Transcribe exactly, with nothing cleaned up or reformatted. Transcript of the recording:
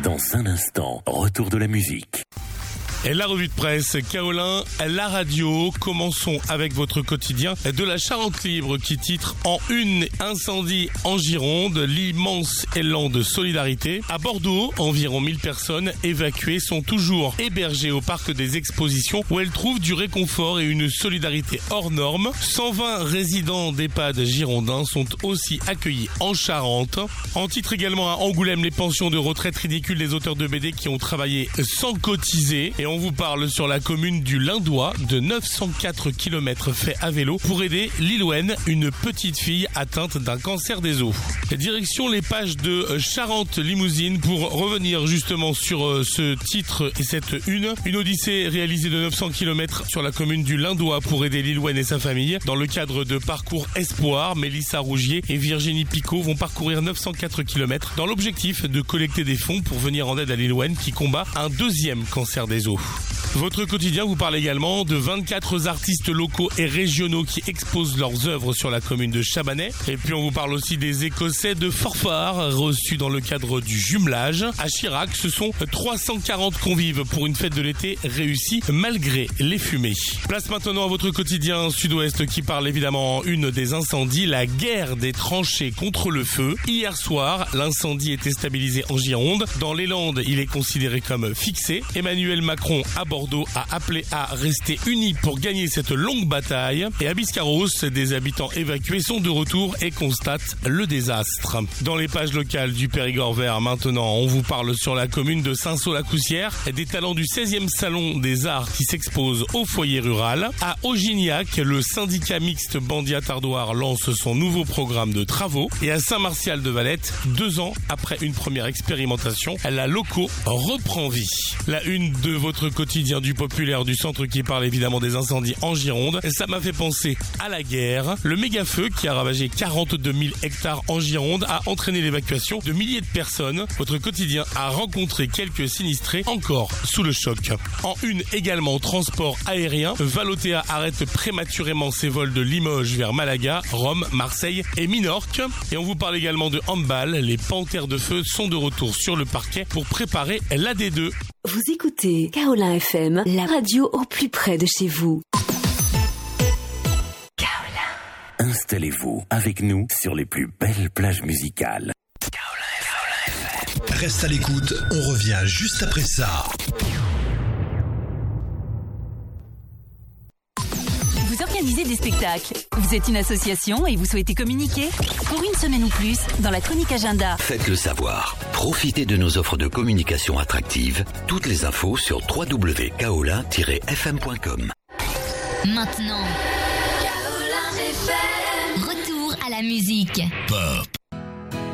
Dans un instant, retour de la musique. Et la revue de presse, Kaolin, la radio. Commençons avec votre quotidien de la Charente Libre qui titre en une incendie en Gironde, l'immense élan de solidarité. À Bordeaux, environ mille personnes évacuées sont toujours hébergées au parc des expositions où elles trouvent du réconfort et une solidarité hors norme. cent vingt résidents d'EHPAD girondins sont aussi accueillis en Charente. En titre également à Angoulême, les pensions de retraite ridicules des auteurs de B D qui ont travaillé sans cotiser. Et on vous parle sur la commune du Lindois de neuf cent quatre kilomètres faits à vélo pour aider Lilouen, une petite fille atteinte d'un cancer des os. Direction les pages de Charente Limousine pour revenir justement sur ce titre et cette une. Une odyssée réalisée de neuf cents kilomètres sur la commune du Lindois pour aider Lilouen et sa famille. Dans le cadre de Parcours Espoir, Mélissa Rougier et Virginie Picot vont parcourir neuf cent quatre kilomètres dans l'objectif de collecter des fonds pour venir en aide à Lilouen qui combat un deuxième cancer des os. Votre quotidien vous parle également de vingt-quatre artistes locaux et régionaux qui exposent leurs œuvres sur la commune de Chabanais. Et puis on vous parle aussi des Écossais de Forfar reçus dans le cadre du jumelage. À Chirac, ce sont trois cent quarante convives pour une fête de l'été réussie malgré les fumées. Place maintenant à votre quotidien Sud-Ouest qui parle évidemment en une des incendies, la guerre des tranchées contre le feu. Hier soir, l'incendie était stabilisé en Gironde. Dans les Landes, il est considéré comme fixé. Emmanuel Macron à Bordeaux a appelé à rester unis pour gagner cette longue bataille. Et à Biscarros, des habitants évacués sont de retour et constatent le désastre. Dans les pages locales du Périgord vert, maintenant, on vous parle sur la commune de Saint-Saul-la-Coussière des talents du seizième salon des arts qui s'exposent au foyer rural. À Augignac, le syndicat mixte Bandia-Tardoire lance son nouveau programme de travaux. Et à Saint-Martial-de-Valette, deux ans après une première expérimentation, la loco reprend vie. La une de votre quotidien du Populaire du Centre qui parle évidemment des incendies en Gironde. Ça m'a fait penser à la guerre. Le méga-feu qui a ravagé quarante-deux mille hectares en Gironde a entraîné l'évacuation de milliers de personnes. Votre quotidien a rencontré quelques sinistrés encore sous le choc. En une également, transport aérien. Valotea arrête prématurément ses vols de Limoges vers Malaga, Rome, Marseille et Minorque. Et on vous parle également de handball. Les Panthères de Feu sont de retour sur le parquet pour préparer l'A D deux. Vous écoutez Kaolin F M, la radio au plus près de chez vous. Kaolin. Installez-vous avec nous sur les plus belles plages musicales. Kaolin F M. Reste à l'écoute, on revient juste après ça. Vous organisez des spectacles, vous êtes une association et vous souhaitez communiquer? Pour une semaine ou plus, dans la chronique agenda. Faites-le savoir. Profitez de nos offres de communication attractives. Toutes les infos sur w w w point kaolin tiret f m point com. Maintenant, Kaolin F M. Retour à la musique. Pop.